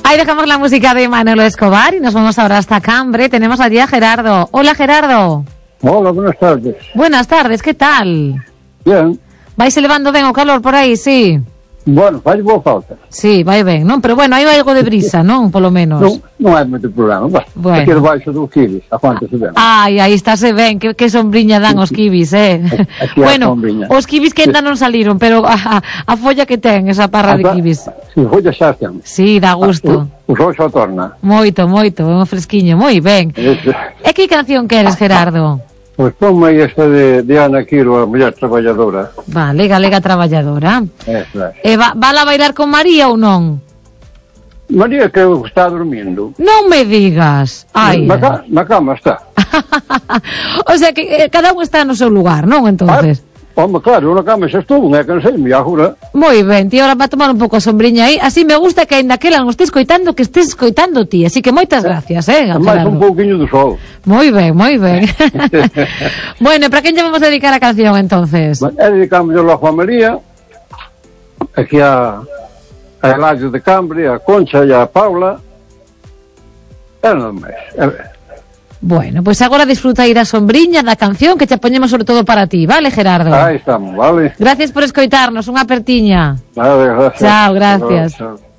Ahí dejamos la música de Manolo Escobar y nos vamos ahora hasta Cambre. Tenemos allí a Gerardo. Hola, Gerardo. Hola, buenas tardes. Buenas tardes, ¿qué tal? Bien. Vais elevando ben o calor por aí, sí? Bueno, fai boa falta. Sí, vai ben, non? Pero bueno, hai algo de brisa, non? Polo menos. Non hai moito problema. Bueno. Aquí debaixo dos kibis, aguántase ben. Ai, aí estáse ben, que sombriña dan os kibis, Aquí bueno, sombriña. os kibis que ainda non saliron, pero a folla que ten esa parra de kibis. Si, folla xa ten. Sí, dá gusto. O sol xa torna. Moito, un fresquiño, moi ben. E que canción queres, Gerardo? Pois ponme aí esta de Ana Quiro, a muller traballadora. Vale, galega traballadora. Esa. E vala bailar con María ou non? María que está dormindo. Non me digas. Ai. Na cama está. O sea que cada un está no seu lugar, non, entonces? Home, claro, na cama xa estou, é que non sei, me agora. Moi ben, ti ahora va a tomar un pouco a sombriña aí. Así me gusta que ainda que ela non estés coitando, que estés coitando ti. Así que moitas gracias, máis un pouquiño do sol. Moi ben, moi ben. Bueno, para quen lle vamos a dedicar a canción, entonces? É dedicamos a Juan María, aquí a Eladio de Cambre, a Concha e a Paula. É nada máis. Bueno, pues agora disfruta ir a sombriña da canción que te poñemos sobre todo para ti, vale, Gerardo? Aí estamos, vale. Gracias por escoitarnos, unha apertiña. Vale, gracias. Chao, gracias. Chao.